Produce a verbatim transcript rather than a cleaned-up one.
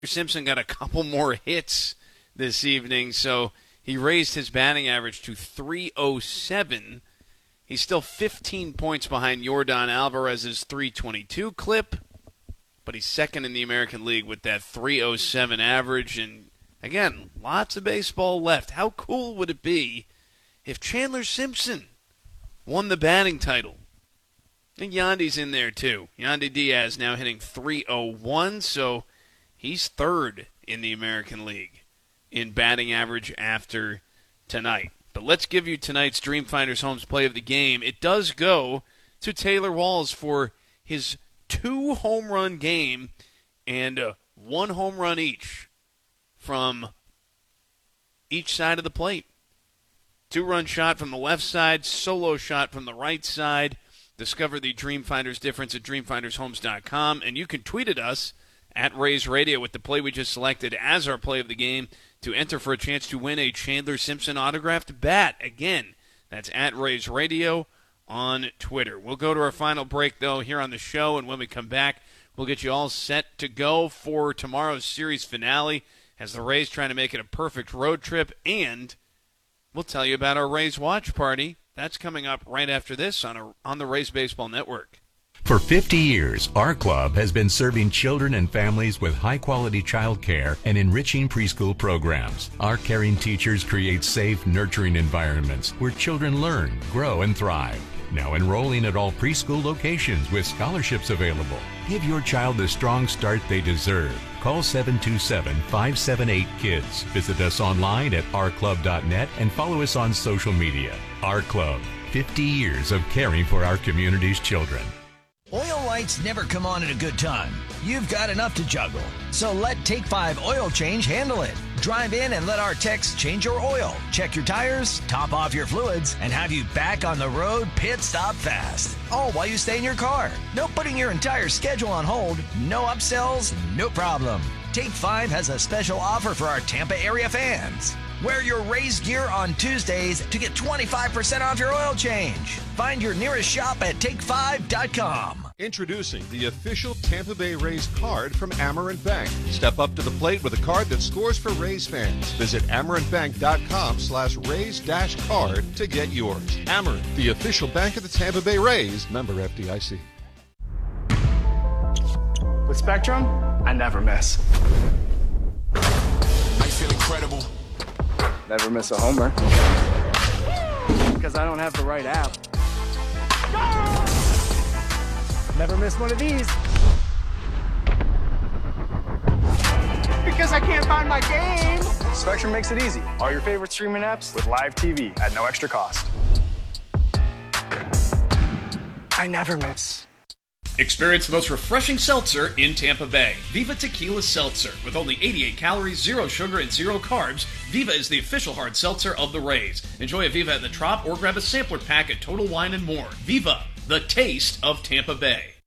Simpson got a couple more hits this evening, so he raised his batting average to three oh seven. He's still fifteen points behind Yordan Alvarez's three twenty-two clip, but he's second in the American League with that three oh seven average. And again, lots of baseball left. How cool would it be if Chandler Simpson won the batting title? And Yandy's in there too. Yandy Diaz now hitting three oh one, so he's third in the American League in batting average after tonight. But let's give you tonight's Dreamfinders Homes play of the game. It does go to Taylor Walls for his two home run game and uh, one home run each from each side of the plate. Two-run shot from the left side, solo shot from the right side. Discover the Dreamfinders difference at dream finders homes dot com, and you can tweet at us at Rays Radio with the play we just selected as our play of the game to enter for a chance to win a Chandler Simpson autographed bat. Again, that's at Rays Radio on Twitter. We'll go to our final break, though, here on the show, and when we come back, we'll get you all set to go for tomorrow's series finale as the Rays trying to make it a perfect road trip, and we'll tell you about our Rays watch party. That's coming up right after this on, a, on the Rays Baseball Network. For fifty years, our club has been serving children and families with high-quality child care and enriching preschool programs. Our caring teachers create safe, nurturing environments where children learn, grow, and thrive. Now enrolling at all preschool locations with scholarships available. Give your child the strong start they deserve. Call seven two seven, five seven eight, KIDS. Visit us online at our club dot net and follow us on social media. Our Club, fifty years of caring for our community's children. Oil lights never come on at a good time. You've got enough to juggle. So let Take five Oil Change handle it. Drive in and let our techs change your oil, check your tires, top off your fluids, and have you back on the road pit stop fast. All while you stay in your car. No putting your entire schedule on hold, no upsells, no problem. Take five has a special offer for our Tampa area fans. Wear your Rays gear on Tuesdays to get twenty-five percent off your oil change. Find your nearest shop at take five dot com. Introducing the official Tampa Bay Rays card from Amerant Bank. Step up to the plate with a card that scores for Rays fans. Visit amerant bank dot com slash Rays dash card to get yours. Amerant, the official bank of the Tampa Bay Rays. Member F D I C. With Spectrum, I never miss. I feel incredible. Never miss a homer. Because I don't have the right app. Never miss one of these. Because I can't find my game. Spectrum makes it easy. All your favorite streaming apps with live T V at no extra cost. I never miss. Experience the most refreshing seltzer in Tampa Bay. Viva Tequila Seltzer. With only eighty-eight calories, zero sugar, and zero carbs, Viva is the official hard seltzer of the Rays. Enjoy a Viva at the Trop or grab a sampler pack at Total Wine and More. Viva, the taste of Tampa Bay.